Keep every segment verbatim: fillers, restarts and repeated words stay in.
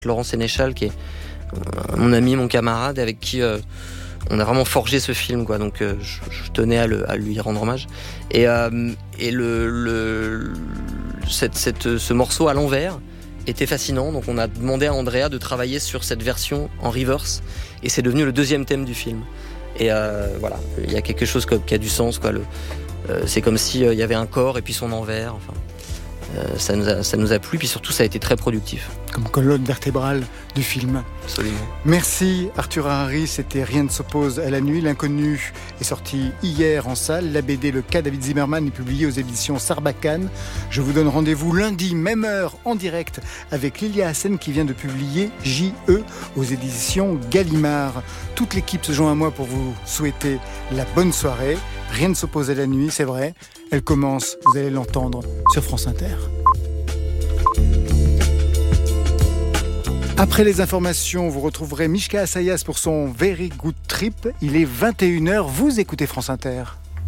Laurent Sénéchal, qui est mon ami, mon camarade, avec qui euh, on a vraiment forgé ce film, quoi. Donc euh, je, je tenais à, le, à lui rendre hommage. Et, euh, et le, le, cette, cette, ce morceau à l'envers était fascinant. Donc on a demandé à Andrea de travailler sur cette version en reverse, et c'est devenu le deuxième thème du film. Et euh, voilà, il y a quelque chose qui a du sens, quoi. Le, euh, c'est comme s'il euh, y avait un corps et puis son envers. Enfin, euh, ça nous a, ça nous a plu, puis surtout ça a été très productif. Comme colonne vertébrale du film. Absolument. Merci Arthur Harari, c'était Rien ne s'oppose à la nuit. L'Inconnu est sorti hier en salle. La B D Le cas David Zimmerman est publiée aux éditions Sarbacane. Je vous donne rendez-vous lundi, même heure, en direct, avec Lilia Hassen qui vient de publier J E aux éditions Gallimard. Toute l'équipe se joint à moi pour vous souhaiter la bonne soirée. Rien ne s'oppose à la nuit, c'est vrai. Elle commence, vous allez l'entendre, sur France Inter. Après les informations, vous retrouverez Mishka Assayas pour son Very Good Trip. Il est vingt et une heures, vous écoutez France Inter.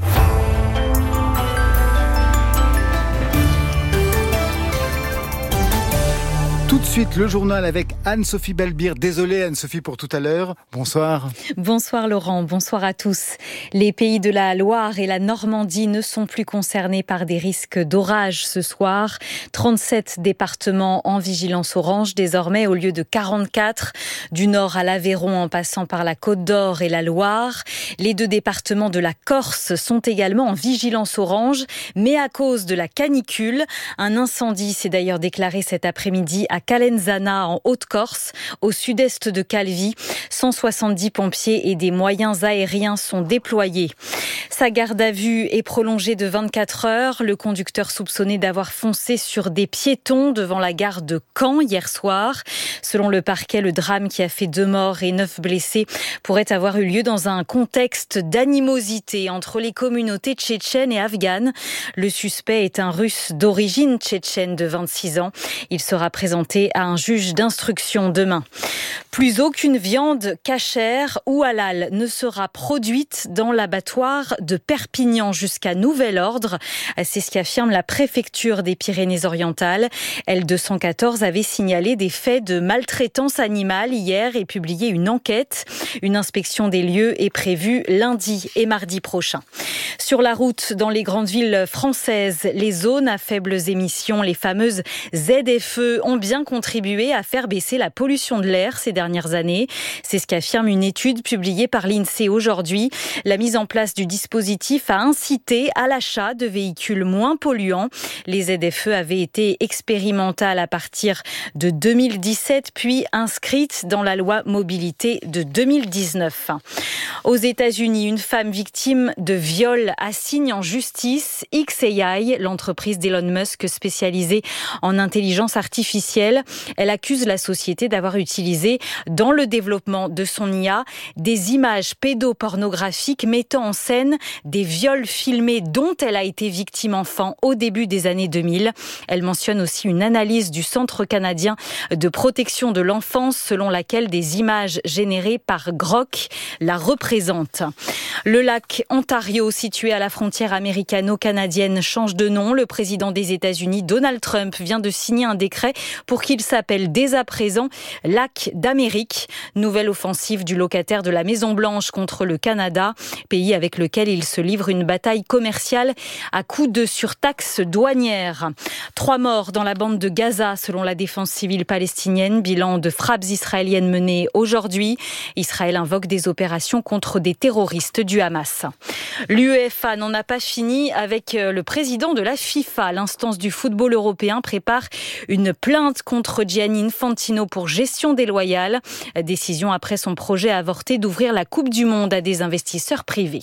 Tout de suite, le journal avec Anne-Sophie Balbir. Désolée Anne-Sophie pour tout à l'heure. Bonsoir. Bonsoir Laurent, bonsoir à tous. Les pays de la Loire et la Normandie ne sont plus concernés par des risques d'orage ce soir. trente-sept départements en vigilance orange désormais au lieu de quarante-quatre. Du Nord à l'Aveyron en passant par la Côte d'Or et la Loire. Les deux départements de la Corse sont également en vigilance orange, mais à cause de la canicule. Un incendie s'est d'ailleurs déclaré cet après-midi à Calenzana en Haute-Corse, au sud-est de Calvi. cent soixante-dix pompiers et des moyens aériens sont déployés. Sa garde à vue est prolongée de vingt-quatre heures. Le conducteur soupçonné d'avoir foncé sur des piétons devant la gare de Caen hier soir. Selon le parquet, le drame qui a fait deux morts et neuf blessés pourrait avoir eu lieu dans un contexte d'animosité entre les communautés tchétchènes et afghanes. Le suspect est un Russe d'origine tchétchène de vingt-six ans. Il sera présenté à un juge d'instruction demain. Plus aucune viande cachère ou halal ne sera produite dans l'abattoir de Perpignan jusqu'à nouvel ordre. C'est ce qu'affirme la préfecture des Pyrénées-Orientales. L deux cent quatorze avait signalé des faits de maltraitance animale hier et publié une enquête. Une inspection des lieux est prévue lundi et mardi prochain. Sur la route, dans les grandes villes françaises, les zones à faibles émissions, les fameuses Z F E, ont bien contribué à faire baisser la pollution de l'air ces dernières années. C'est ce qu'affirme une étude publiée par l'INSEE aujourd'hui. La mise en place du dispositif a incité à l'achat de véhicules moins polluants. Les Z F E avaient été expérimentales à partir de deux mille dix-sept, puis inscrites dans la loi mobilité de deux mille dix-neuf. Aux États-Unis, une femme victime de viol assigne en justice X A I, l'entreprise d'Elon Musk spécialisée en intelligence artificielle. Elle accuse la société d'avoir utilisé dans le développement de son I A des images pédopornographiques mettant en scène des viols filmés dont elle a été victime enfant au début des années deux mille. Elle mentionne aussi une analyse du Centre canadien de protection de l'enfance selon laquelle des images générées par Grok la représentent. Le lac Ontario, situé à la frontière américano-canadienne, change de nom. Le président des États-Unis, Donald Trump, vient de signer un décret pour qu'il s'appelle dès à présent Lac d'Amérique. Nouvelle offensive du locataire de la Maison-Blanche contre le Canada, pays avec lequel il se livre une bataille commerciale à coups de surtaxes douanières. Trois morts dans la bande de Gaza, selon la défense civile palestinienne. Bilan de frappes israéliennes menées aujourd'hui. Israël invoque des opérations contre des terroristes du Hamas. L'UEFA n'en a pas fini avec le président de la FIFA. L'instance du football européen prépare une plainte contre Gianni Infantino pour gestion déloyale. Décision après son projet avorté d'ouvrir la Coupe du Monde à des investisseurs privés.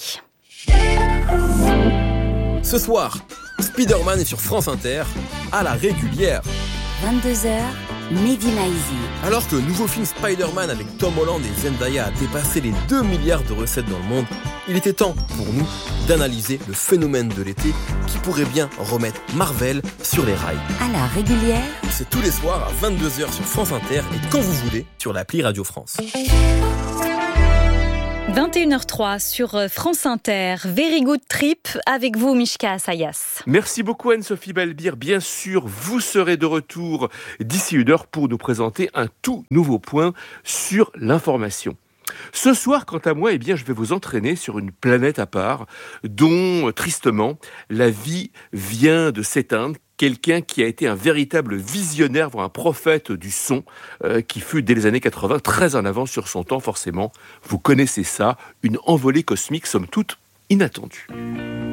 Ce soir, Spider-Man est sur France Inter, à la régulière. vingt-deux heures, Mehdi Maizi. Alors que le nouveau film Spider-Man avec Tom Holland et Zendaya a dépassé les deux milliards de recettes dans le monde, il était temps pour nous d'analyser le phénomène de l'été qui pourrait bien remettre Marvel sur les rails. À la régulière. C'est tous les soirs à vingt-deux heures sur France Inter et quand vous voulez sur l'appli Radio France. vingt et une heures zéro trois sur France Inter. Very Good Trip avec vous, Mishka Assayas. Merci beaucoup Anne-Sophie Balbir. Bien sûr, vous serez de retour d'ici une heure pour nous présenter un tout nouveau point sur l'information. Ce soir, quant à moi, eh bien, je vais vous entraîner sur une planète à part dont, tristement, la vie vient de s'éteindre. Quelqu'un qui a été un véritable visionnaire, voire un prophète du son, euh, qui fut dès les années quatre-vingts très en avance sur son temps, forcément. Vous connaissez ça, une envolée cosmique somme toute inattendue.